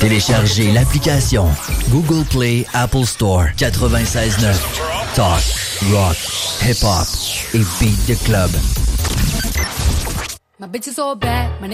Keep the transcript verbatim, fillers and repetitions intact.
Téléchargez l'application Google Play, Apple Store. quatre-vingt-seize neuf. Talk, rock, hip-hop et beat the club. My bitch is all bad. My